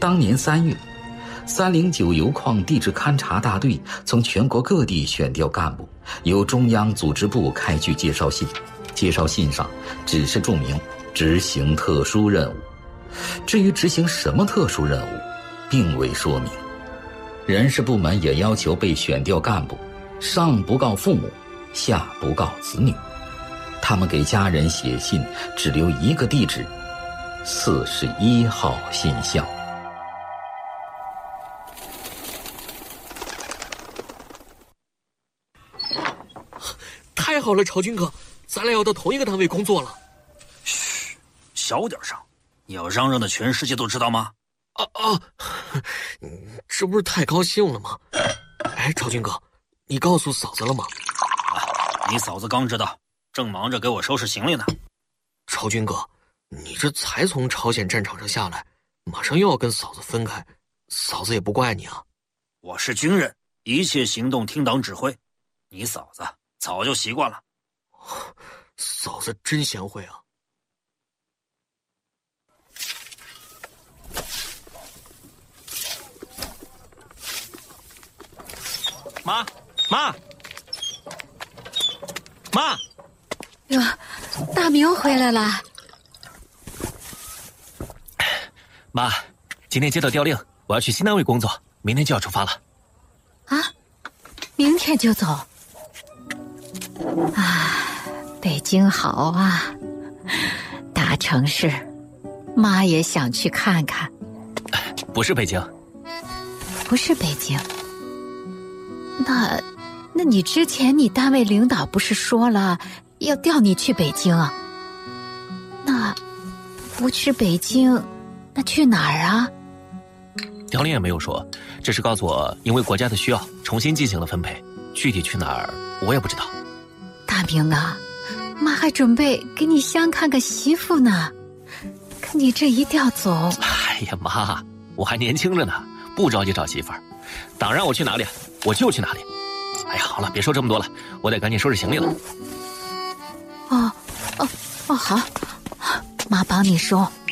当年3月，309油矿地质勘察大队从全国各地选调干部，由中央组织部开具介绍信。介绍信上只是注明执行特殊任务，至于执行什么特殊任务，并未说明。人事部门也要求被选调干部上不告父母，下不告子女。他们给家人写信只留一个地址，41号信箱。 太好了，朝军哥，咱俩要到同一个单位工作了。 嘘，小点声，你要嚷嚷的全世界都知道吗？ 这不是太高兴了吗？哎，朝军哥，你告诉嫂子了吗？ 你嫂子刚知道，正忙着给我收拾行李呢。 朝军哥，你这才从朝鲜战场上下来，马上又要跟嫂子分开，嫂子也不怪你啊。 我是军人，一切行动听党指挥，你嫂子早就习惯了。 嫂子真贤惠啊。 妈！ 哟，大明回来了。 妈，今天接到调令，我要去新单位工作，明天就要出发了。 啊，明天就走？啊，北京好啊，大城市，妈也想去看看。 不是北京。 不是北京？那你之前你单位领导不是说了要调你去北京啊？那不去北京，那去哪儿啊？ 调令也没有说，只是告诉我因为国家的需要重新进行了分配，具体去哪儿我也不知道。 大明啊，妈还准备给你相看个媳妇呢，可你这一调走…… 哎呀妈，我还年轻着呢，不着急找媳妇儿，党让我去哪里我就去哪里。哎呀，好了，别说这么多了，我得赶紧收拾行李了。 好，妈帮你收。